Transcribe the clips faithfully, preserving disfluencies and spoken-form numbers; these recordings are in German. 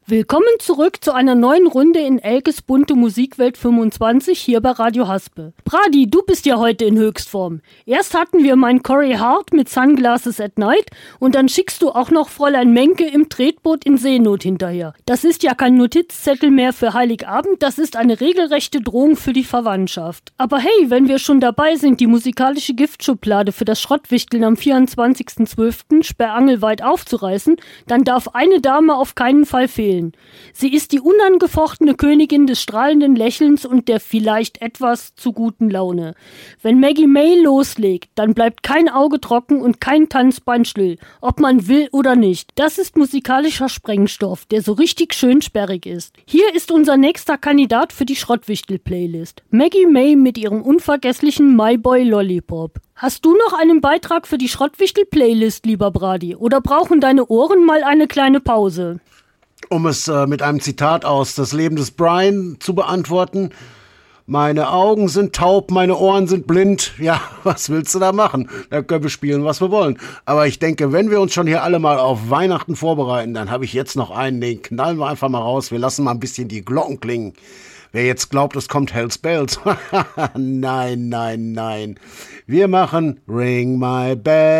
Willkommen zurück zu einer neuen Runde in Elkes bunte Musikwelt fünfundzwanzig hier bei Radio Haspe. Brady, du bist ja heute in Höchstform. Erst hatten wir meinen Corey Hart mit Sunglasses at Night und dann schickst du auch noch Fräulein Menke im Tretboot in Seenot hinterher. Das ist ja kein Notizzettel mehr für Heiligabend, das ist eine regelrechte Drohung für die Verwandtschaft. Aber hey, wenn wir schon dabei sind, die musikalische Giftschublade für das Schrottwichteln am vierundzwanzigsten zwölften sperrangelweit aufzureißen, dann darf eine Dame auf keinen Fall fehlen. Sie ist die unangefochtene Königin des strahlenden Lächelns und der vielleicht etwas zu guten Laune. Wenn Maggie May loslegt, dann bleibt kein Auge trocken und kein Tanzbein still, ob man will oder nicht. Das ist musikalischer Sprengstoff, der so richtig schön sperrig ist. Hier ist unser nächster Kandidat für die Schrottwichtel-Playlist. Maggie May mit ihrem unvergesslichen My Boy Lollipop. Hast du noch einen Beitrag für die Schrottwichtel-Playlist, lieber Brady? Oder brauchen deine Ohren mal eine kleine Pause? Um es äh, mit einem Zitat aus Das Leben des Brian zu beantworten: Meine Augen sind taub, meine Ohren sind blind. Ja, was willst du da machen? Da können wir spielen, was wir wollen. Aber ich denke, wenn wir uns schon hier alle mal auf Weihnachten vorbereiten, dann habe ich jetzt noch einen, den knallen wir einfach mal raus. Wir lassen mal ein bisschen die Glocken klingen. Wer jetzt glaubt, es kommt Hell's Bells. Nein, nein, nein. Wir machen Ring My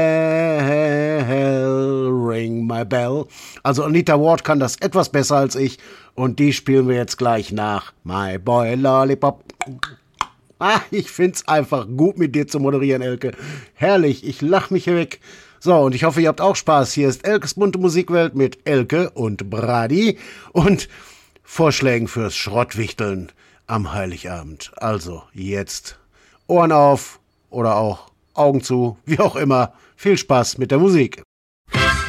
Bell, Ring My Bell. Also Anita Ward kann das etwas besser als ich. Und die spielen wir jetzt gleich nach. My Boy Lollipop. Ah, ich find's einfach gut, mit dir zu moderieren, Elke. Herrlich, ich lach mich hier weg. So, und ich hoffe, ihr habt auch Spaß. Hier ist Elkes bunte Musikwelt mit Elke und Brady und Vorschlägen fürs Schrottwichteln am Heiligabend. Also jetzt Ohren auf oder auch Augen zu, wie auch immer. Viel Spaß mit der Musik.